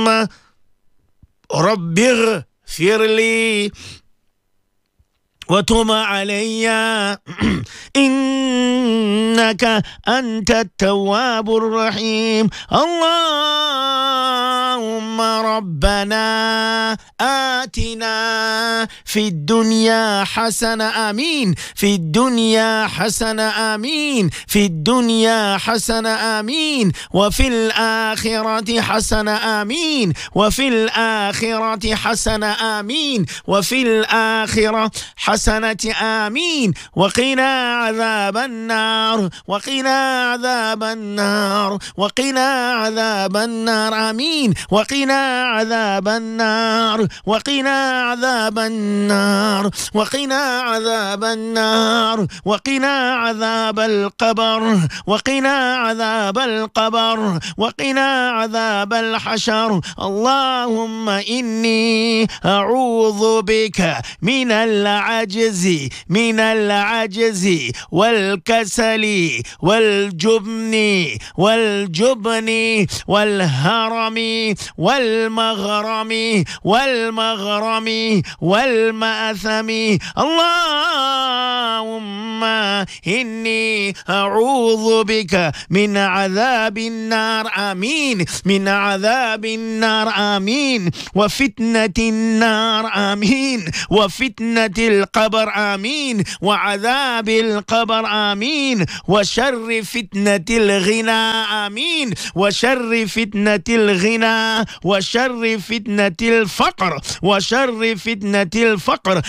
رب اغفر لي وتب علي إنك أنت التواب الرحيم. اللهم ربنا آتنا في الدنيا حسنة آمين، في الدنيا حسنة آمين، في الدنيا حسنة آمين، وفي الآخرة حسنة آمين، وفي الآخرة حسنة آمين، وفي الآخرة حسنة آمين، وقنا عذاب النار، وقنا عذاب النار، وقنا عذاب النار آمين، وقنا عذاب النار، وقنا عذاب النار، وقنا عذاب النار، وقنا عذاب القبر، وقنا عذاب القبر، وقنا عذاب الحشر. اللهم إني أعوذ بك من العجز، من العجز والكسل والجبن والهرم والمغرم والمأثم. اللهم إني أعوذ بك من عذاب النار آمين، من عذاب النار آمين، وفتنة النار آمين، وفتنة القبر آمين، وعذاب القبر آمين، وشر فتنة الغنى آمين، وشر فتنة الغنى، وشر فتنة الفقر، وشر فتنة الفقر.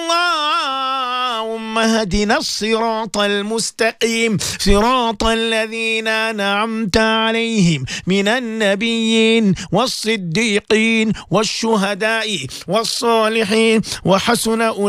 اللهم اهدنا الصراط المستقيم، صراط الذين أنعمت عليهم من النبيين والصديقين والشهداء والصالحين وحسن أولئك